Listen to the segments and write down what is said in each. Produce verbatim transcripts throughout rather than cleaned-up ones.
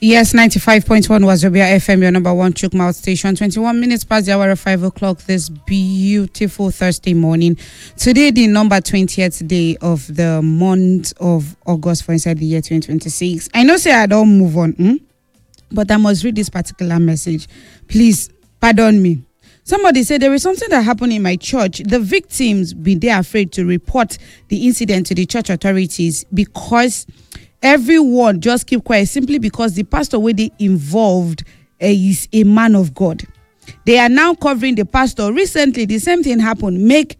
Yes, ninety-five point one Wazobia F M, your number one Chukmouth station. twenty-one minutes past the hour of five o'clock this beautiful Thursday morning. Today, the number twentieth day of the month of August for inside the year twenty twenty-six. I know say I don't move on, hmm? But I must read this particular message. Please, pardon me. Somebody said there is something that happened in my church. The victims be they afraid to report the incident to the church authorities because everyone just keep quiet simply because the pastor where they involved uh, is a man of God. They are now covering the pastor. Recently, the same thing happened. Make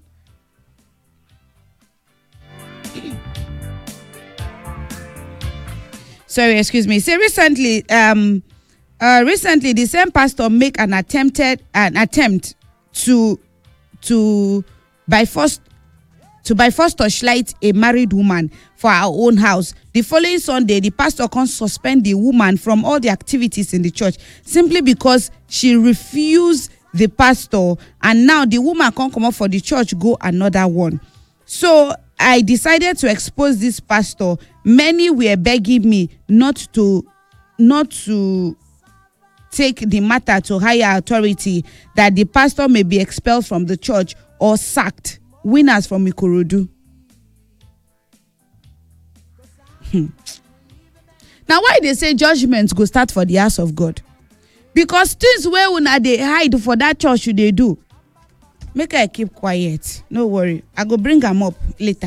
sorry, excuse me. Say recently, um, uh, recently the same pastor make an attempted an attempt to to by force to by force torchlight a married woman for our own house. The following Sunday, the pastor can suspend the woman from all the activities in the church simply because she refused the pastor, and now the woman can't come up for the church, go another one. So I decided to expose this pastor. Many were begging me not to, not to take the matter to higher authority, that the pastor may be expelled from the church or sacked. Winners from Ikorodu. Hmm. Now, why they say judgment go start for the house of God? Because things where una they hide for that church should they do. Make I keep quiet. No worry. I go bring them up later.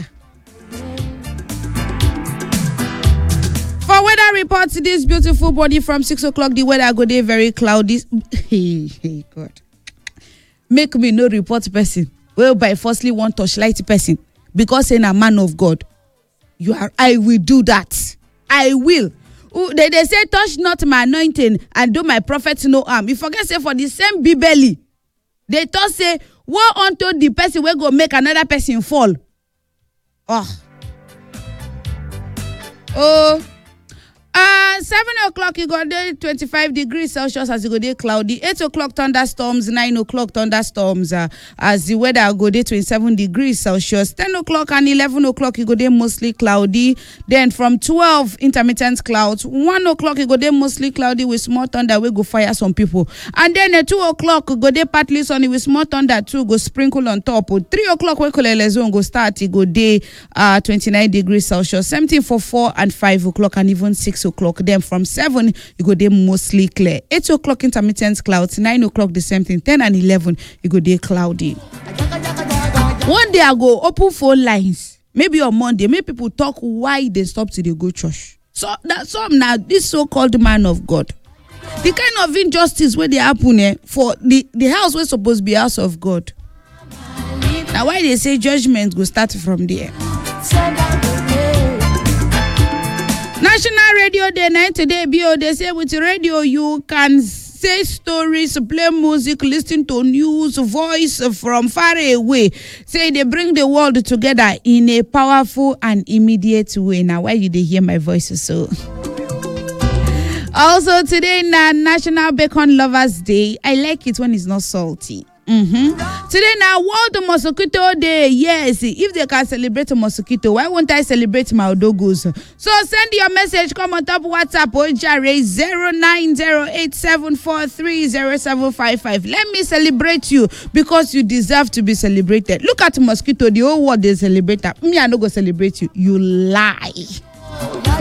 For weather reports, this beautiful body from six o'clock, the weather go day very cloudy. Hey, hey, God. Make me no report person. Well, by firstly one torchlight person because in a man of God, you are. I will do that. I will. Ooh, they, they say, touch not my anointing and do my prophet no harm. You forget say for the same Bibeli, they thought say, woe unto the person will go make another person fall. Oh, oh. Uh, seven o'clock, you got there twenty-five degrees Celsius as you go there cloudy. eight o'clock, thunderstorms. nine o'clock, thunderstorms. Uh, as the weather go there twenty-seven degrees Celsius. ten o'clock and eleven o'clock, you go there mostly cloudy. Then from twelve, intermittent clouds. one o'clock, you go there mostly cloudy with small thunder. We go fire some people. And then at two o'clock, you go there partly sunny with small thunder too. Go sprinkle on top. three o'clock, we call zone go start. You go there uh, twenty-nine degrees Celsius. Same thing for four and five o'clock and even six o'clock. Then from seven you go there mostly clear. eight o'clock intermittent clouds. nine o'clock the same thing. ten and eleven you go there cloudy. One day I go open phone lines. Maybe on Monday, maybe people talk why they stop to the go church. So that's some now this so-called man of God. The kind of injustice where they happen eh, for the, the house was supposed to be house of God. Now why they say judgment go start from there. National Radio Day night today, B O. They say with radio you can say stories, play music, listen to news, voice from far away. Say they bring the world together in a powerful and immediate way. Now, why you they hear my voice so? Also today, na National Bacon Lovers Day. I like it when it's not salty. Mm-hmm. Today now World Mosquito Day. Yes, if they can celebrate a mosquito, why won't I celebrate my odogos? So send your message, come on top WhatsApp or Jare zero nine zero eight seven four three zero seven five five. Let me celebrate you because you deserve to be celebrated. Look at mosquito, the whole world they celebrate that. Me, I no go celebrate you. You lie.